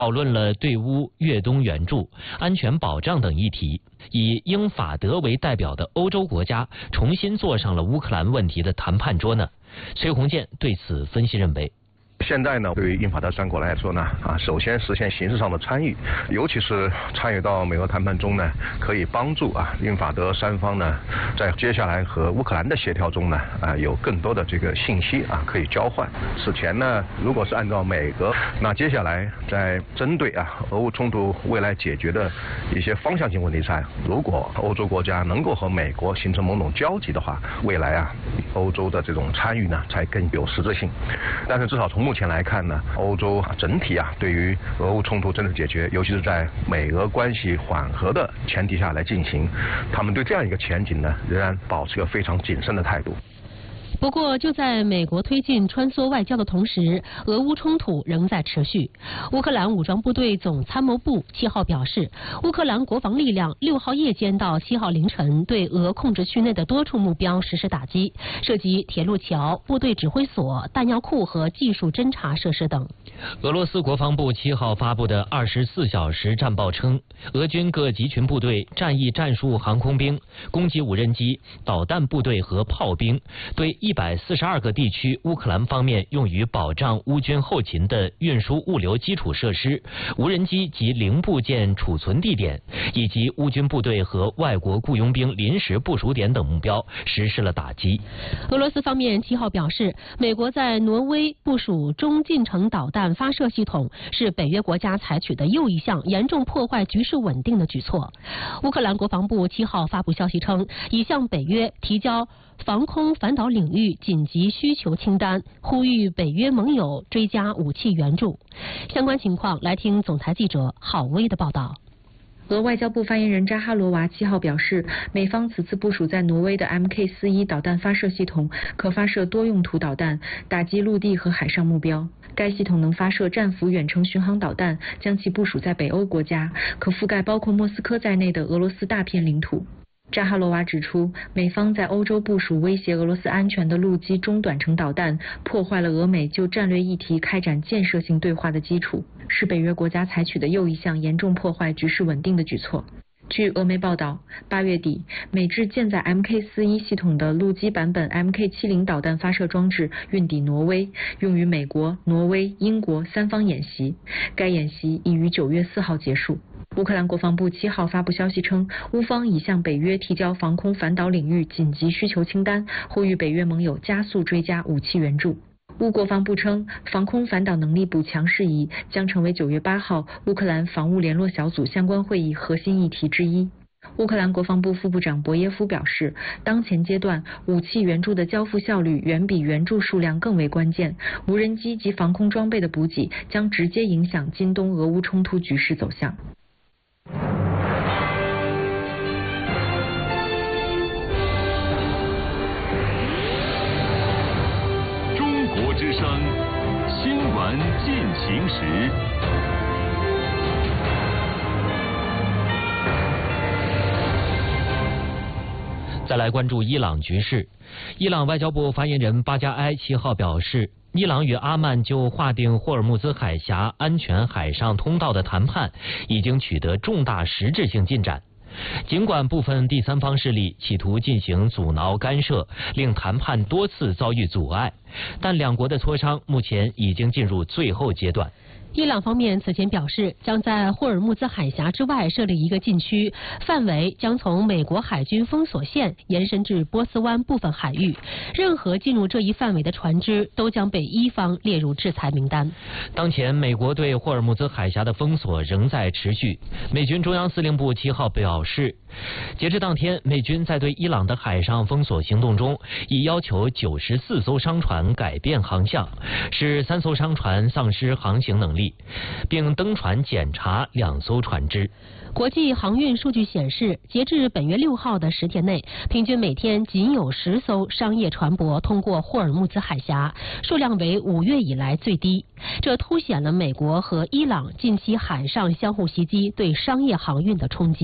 讨论了对乌越冬援助、安全保障等议题，以英法德为代表的欧洲国家重新坐上了乌克兰问题的谈判桌呢。崔洪建对此分析认为， 现在呢，对于英法德三国来说呢，首先实现形式上的参与，尤其是参与到美俄谈判中呢，可以帮助英法德三方呢，在接下来和乌克兰的协调中呢，有更多的这个信息可以交换。此前呢，如果是按照美俄，那接下来在针对俄乌冲突未来解决的一些方向性问题上，如果欧洲国家能够和美国形成某种交集的话，未来欧洲的这种参与呢，才更有实质性。但是至少从目前来看呢，欧洲整体对于俄乌冲突真正解决，尤其是在美俄关系缓和的前提下来进行，他们对这样一个前景呢，仍然保持一个非常谨慎的态度。 不过，就在美国推进穿梭外交的同时，俄乌冲突仍在持续。乌克兰武装部队总参谋部7号表示，乌克兰国防力量6号夜间到7号凌晨对俄控制区内的多处目标实施打击，涉及铁路桥、部队指挥所、弹药库和技术侦察设施等。 俄罗斯国防部7号发布的24小时战报称，俄军各集群部队、战役战术航空兵、攻击无人机、导弹部队和炮兵对142个地区乌克兰方面用于保障乌军后勤的运输物流基础设施、无人机及零部件储存地点，以及乌军部队和外国雇佣兵临时部署点等目标实施了打击。 俄罗斯方面7号表示，美国在挪威部署中近程导弹发射系统是北约国家采取的又一项严重破坏局势稳定的举措。乌克兰国防部7号发布消息称，已向北约提交防空反导领域紧急需求清单，呼吁北约盟友追加武器援助。相关情况来听总台记者郝薇的报道。 俄外交部发言人扎哈罗娃7号表示，美方此次部署在挪威的 MK41导弹发射系统可发射多用途导弹，打击陆地和海上目标。该系统能发射战斧远程巡航导弹，将其部署在北欧国家，可覆盖包括莫斯科在内的俄罗斯大片领土。扎哈罗娃指出，美方在欧洲部署威胁俄罗斯安全的陆基中短程导弹，破坏了俄美就战略议题开展建设性对话的基础，是北约国家采取的又一项严重破坏局势稳定的举措。据俄媒报道，8月底，美制舰载 MK41系统的陆基版本 MK70导弹发射装置运抵挪威，用于美国、挪威、英国3方演习。该演习已于9月4号结束。乌克兰国防部7号发布消息称，乌方已向北约提交防空反导领域紧急需求清单，呼吁北约盟友加速追加武器援助。乌国防部称，防空反导能力补强事宜将成为9月8号乌克兰防务联络小组相关会议核心议题之一。乌克兰国防部副部长博耶夫表示，当前阶段武器援助的交付效率远比援助数量更为关键，无人机及防空装备的补给将直接影响今冬俄乌冲突局势走向。 中国之声新闻进行时。 再来关注伊朗局势。伊朗外交部发言人巴加埃7号表示，伊朗与阿曼就划定霍尔木兹海峡安全海上通道的谈判已经取得重大实质性进展。尽管部分第三方势力企图进行阻挠干涉，令谈判多次遭遇阻碍，但两国的磋商目前已经进入最后阶段。 伊朗方面此前表示，将在霍尔木兹海峡之外设立一个禁区，范围将从美国海军封锁线延伸至波斯湾部分海域，任何进入这一范围的船只都将被伊方列入制裁名单。 当前美国对霍尔木兹海峡的封锁仍在持续。美军中央司令部7号表示，截至当天，美军在对伊朗的海上封锁行动中，已要求94艘商船改变航向，使3艘商船丧失航行能力，并登船检查2艘船只。 国际航运数据显示，截至本月6号的10天内，平均每天仅有10艘商业船舶通过霍尔木兹海峡，数量为5月以来最低。这凸显了美国和伊朗近期海上相互袭击对商业航运的冲击。